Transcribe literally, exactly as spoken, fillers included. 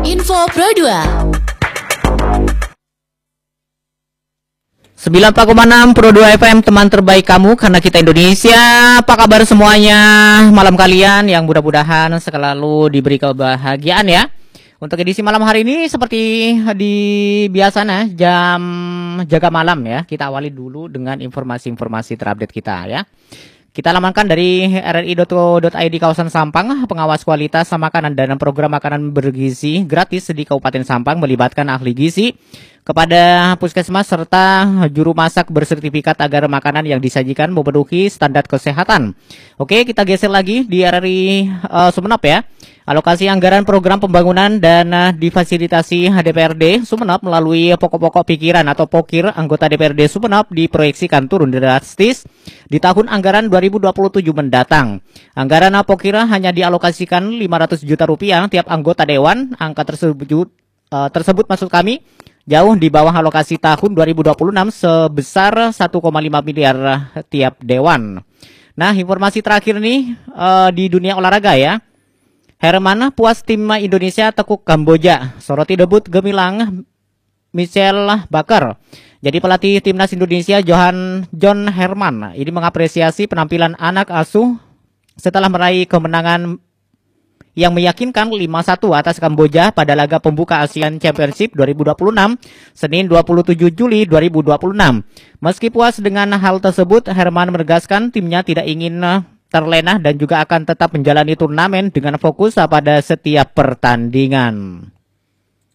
Info Pro dua. sembilan puluh empat koma enam Pro dua F M, teman terbaik kamu karena kita Indonesia. Apa kabar semuanya malam kalian, yang mudah-mudahan selalu diberi kebahagiaan ya. Untuk edisi malam hari ini seperti di biasanya jam jaga malam ya, kita awali dulu dengan informasi-informasi terupdate kita ya. Kita lamankan dari r r i dot co dot i d kawasan Sampang, pengawas kualitas makanan dan program makanan bergizi gratis di Kabupaten Sampang melibatkan ahli gizi kepada puskesmas serta juru masak bersertifikat agar makanan yang disajikan memenuhi standar kesehatan. Oke, kita geser lagi di R R I uh, Sumeneb ya. Alokasi anggaran program pembangunan dan uh, difasilitasi D P R D Sumeneb melalui pokok-pokok pikiran atau pokir anggota D P R D Sumeneb diproyeksikan turun drastis di tahun anggaran dua ribu dua puluh tujuh mendatang. Anggaran pokir hanya dialokasikan lima ratus juta rupiah tiap anggota dewan. Angka tersebut uh, tersebut maksud kami jauh di bawah alokasi tahun dua ribu dua puluh enam sebesar satu koma lima miliar tiap dewan. Nah, informasi terakhir nih uh, di dunia olahraga ya. Herman puas tim Indonesia tekuk Kamboja. Soroti debut gemilang Michel Baker. Jadi pelatih timnas Indonesia Johan John Herman ini mengapresiasi penampilan anak asuh setelah meraih kemenangan yang meyakinkan lima satu atas Kamboja pada laga pembuka ASEAN Championship dua ribu dua puluh enam, Senin dua puluh tujuh Juli dua ribu dua puluh enam. Meski puas dengan hal tersebut, Herman menegaskan timnya tidak ingin terlena dan juga akan tetap menjalani turnamen dengan fokus pada setiap pertandingan.